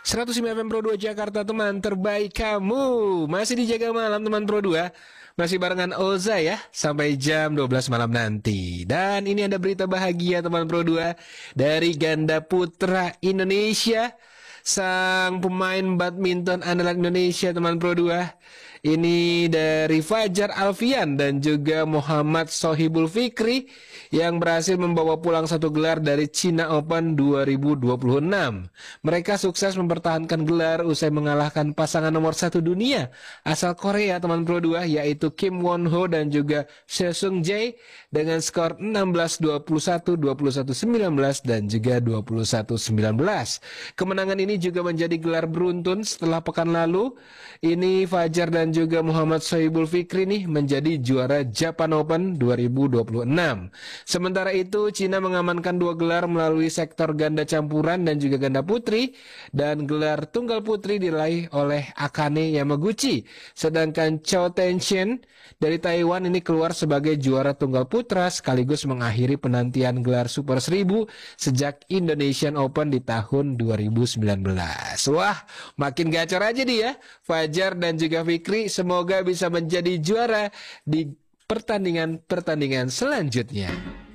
105 FM Pro 2 Jakarta, teman terbaik kamu. Masih dijaga malam teman Pro 2. Masih barengan Oza ya, sampai jam 12 malam nanti. Dan ini ada berita bahagia teman Pro 2 dari ganda putra Indonesia. Sang pemain badminton andalan Indonesia teman Pro 2. Ini dari Fajar Alfian dan juga Muhammad Sohibul Fikri yang berhasil membawa pulang satu gelar dari China Open 2026. Mereka sukses mempertahankan gelar usai mengalahkan pasangan nomor 1 dunia asal Korea teman Pro 2 yaitu Kim Won Ho dan juga Sesung Jae dengan skor 16-21, 21-19 dan juga 21-19. Kemenangan ini juga menjadi gelar beruntun setelah pekan lalu. Ini Fajar dan juga Muhammad Sohibul Fikri nih menjadi juara Japan Open 2026. Sementara itu Cina mengamankan 2 gelar melalui sektor ganda campuran dan juga ganda putri, dan gelar tunggal putri diraih oleh Akane Yamaguchi. Sedangkan Chou Tenshin dari Taiwan ini keluar sebagai juara tunggal putra sekaligus mengakhiri penantian gelar Super 1000 sejak Indonesian Open di tahun 2019. Wah, makin gacor aja nih ya. Fajar dan juga Fikri semoga bisa menjadi juara di pertandingan-pertandingan selanjutnya.